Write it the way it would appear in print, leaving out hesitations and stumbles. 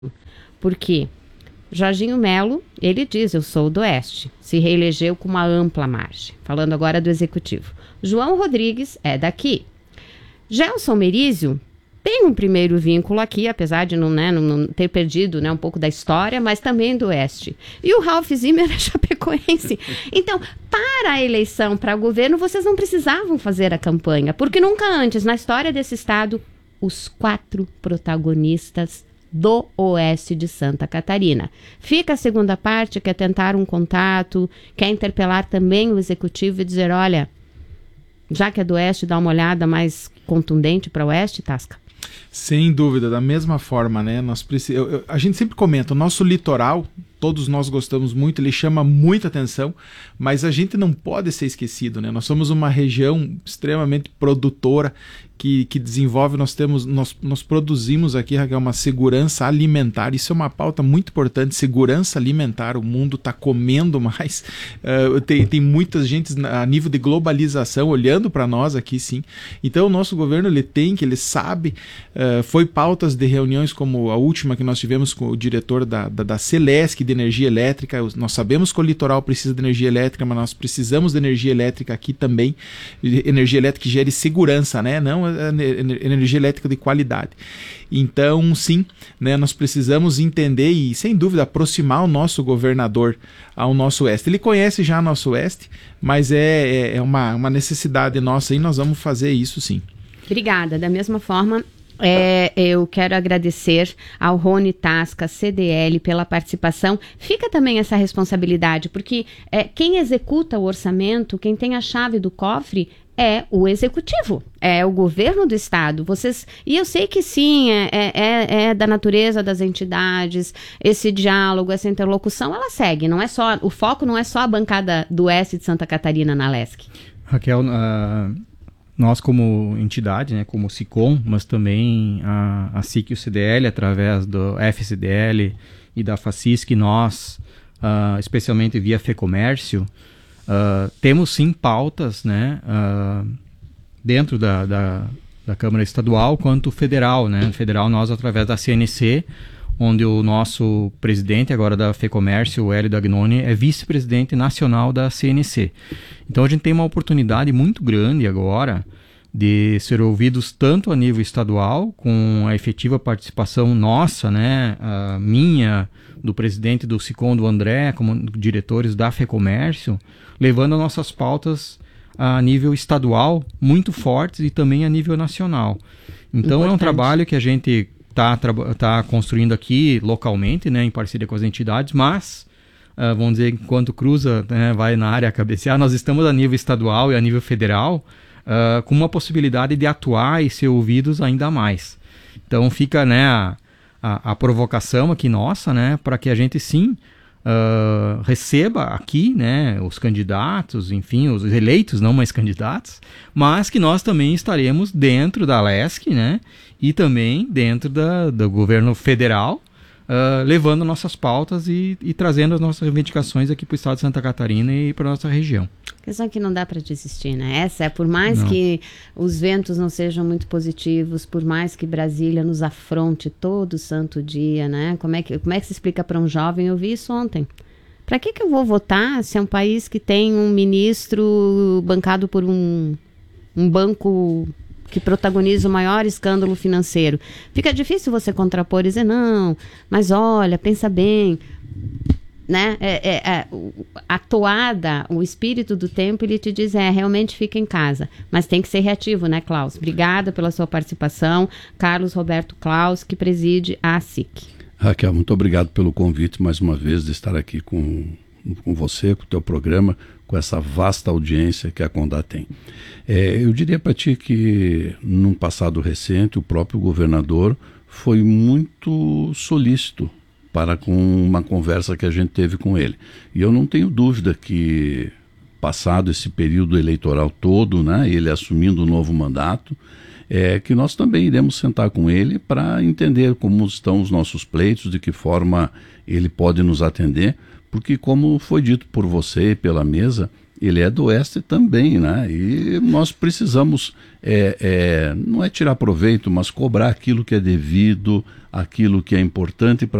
Porque Jorginho Melo, ele diz, eu sou do Oeste, se reelegeu com uma ampla margem, falando agora do Executivo. João Rodrigues é daqui. Gelson Merizio tem um primeiro vínculo aqui, apesar de não ter perdido, né, um pouco da história, mas também do Oeste. E o Ralph Zimmer é chapecoense. Então, para a eleição, para o governo, vocês não precisavam fazer a campanha, porque nunca antes, na história desse estado, os 4 protagonistas do Oeste de Santa Catarina. Fica a segunda parte, que é tentar um contato, quer interpelar também o Executivo e dizer, olha, já que é do Oeste, dá uma olhada mais contundente para o Oeste, Tasca? Sem dúvida, da mesma forma, né? A gente sempre comenta, o nosso litoral, todos nós gostamos muito, ele chama muita atenção, mas a gente não pode ser esquecido, né? Nós somos uma região extremamente produtora, que desenvolve, nós produzimos aqui, Raquel, uma segurança alimentar. Isso é uma pauta muito importante, segurança alimentar. O mundo está comendo mais, tem muita gente a nível de globalização olhando para nós aqui, sim. Então o nosso governo, ele sabe, foi pautas de reuniões como a última que nós tivemos com o diretor da Celesc de energia elétrica. Nós sabemos que o litoral precisa de energia elétrica, mas nós precisamos de energia elétrica aqui também, energia elétrica que gere segurança, né? Não energia elétrica de qualidade. Então, sim, né, nós precisamos entender e, sem dúvida, aproximar o nosso governador ao nosso oeste. Ele conhece já o nosso oeste, mas é uma necessidade nossa e nós vamos fazer isso, sim. Obrigada. Da mesma forma, eu quero agradecer ao Rony Tasca, CDL, pela participação. Fica também essa responsabilidade, porque quem executa o orçamento, quem tem a chave do cofre, é o Executivo, é o governo do Estado. E eu sei que sim, é da natureza das entidades, esse diálogo, essa interlocução, ela segue. O foco não é só a bancada do Oeste de Santa Catarina na LESC. Raquel, nós como entidade, né, como SICOM, mas também a SIC e o CDL, através do FCDL e da FACISC, nós, especialmente via FEComércio, temos sim pautas, né, dentro da Câmara Estadual quanto federal, né? Federal nós através da CNC, onde o nosso presidente agora da FEComércio, o Hélio Dagnoni, é vice-presidente nacional da CNC. Então a gente tem uma oportunidade muito grande agora de ser ouvidos tanto a nível estadual, com a efetiva participação nossa, né, minha, do presidente do SICOM, do André, como diretores da FEComércio, levando as nossas pautas a nível estadual muito fortes e também a nível nacional. Então importante. É um trabalho que a gente está construindo aqui localmente, né, em parceria com as entidades, mas vamos dizer, enquanto cruza, né, vai na área cabecear, nós estamos a nível estadual e a nível federal com uma possibilidade de atuar e ser ouvidos ainda mais. Então fica, né, a provocação aqui nossa, né, para que a gente sim receba aqui, né, os candidatos, enfim, os eleitos, não mais candidatos, mas que nós também estaremos dentro da LESC, né, e também dentro do governo federal, levando nossas pautas e trazendo as nossas reivindicações aqui para o estado de Santa Catarina e para a nossa região. A questão é que não dá para desistir, né? Essa por mais que os ventos não sejam muito positivos, por mais que Brasília nos afronte todo santo dia, né? Como é que se explica para um jovem? Eu vi isso ontem. Para que eu vou votar se é um país que tem um ministro bancado por um banco que protagoniza o maior escândalo financeiro? Fica difícil você contrapor e dizer, não, mas olha, pensa bem, né? A toada, o espírito do tempo, ele te diz, realmente fica em casa, mas tem que ser reativo, né, Klaus? Obrigada pela sua participação. Carlos Roberto Klaus, que preside a SIC. Raquel, muito obrigado pelo convite, mais uma vez, de estar aqui com você, com o teu programa, com essa vasta audiência que a Condá tem. Eu diria para ti que, num passado recente, o próprio governador foi muito solícito para com uma conversa que a gente teve com ele. E eu não tenho dúvida que, passado esse período eleitoral todo, né, ele assumindo um novo mandato, que nós também iremos sentar com ele para entender como estão os nossos pleitos, de que forma ele pode nos atender, porque, como foi dito por você e pela mesa, ele é do Oeste também, né? E nós precisamos, não é tirar proveito, mas cobrar aquilo que é devido, aquilo que é importante para